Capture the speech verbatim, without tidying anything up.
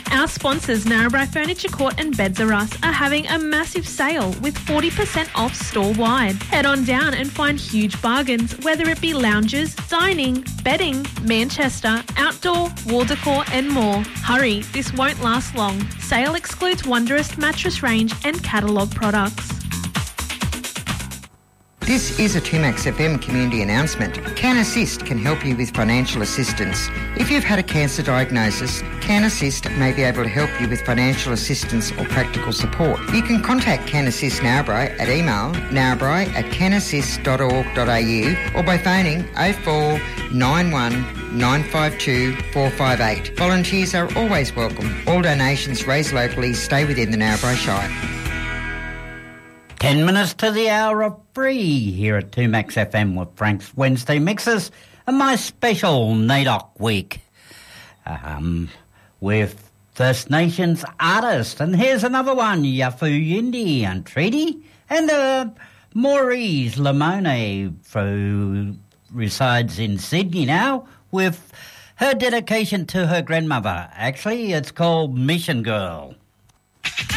Our sponsors, Narrabri Furniture Court and Beds R Us, are having a massive sale with forty percent off store-wide. Head on down and find huge bargains, whether it be lounges, dining, bedding, Manchester, outdoor, wall decor and more. Hurry, this won't last long. Sale excludes Wondrous mattress range and catalogue products. This is a two Max F M community announcement. Can Assist can help you with financial assistance. If you've had a cancer diagnosis, Can Assist may be able to help you with financial assistance or practical support. You can contact Can Assist Narrabri at email narrabri at canassist dot org dot a u or by phoning oh four nine one nine five two four five eight. Volunteers are always welcome. All donations raised locally stay within the Narrabri Shire. Ten minutes to the hour of three here at two Max F M with Frank's Wednesday Mixes and my special N A I D O C week um, with First Nations artists. And here's another one, Yafu Yindi and Treaty and uh, Maurice Lamone, who resides in Sydney now, with her dedication to her grandmother. Actually, it's called Mission Girl.